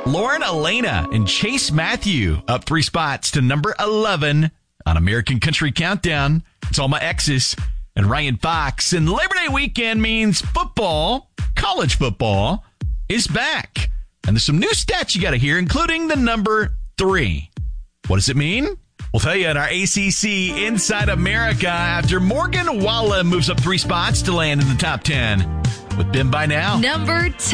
Lauren Elena and Chase Matthew up 3 spots to number 11 on American Country Countdown. It's All My Exes and Ryan Fox. And Labor Day weekend means football, college football, is back. And there's some new stats you got to hear, including the number 3. What does it mean? We'll tell you at our ACC Inside America after Morgan Wallen moves up 3 spots to land in the top 10 with Ben By Now. Number 10.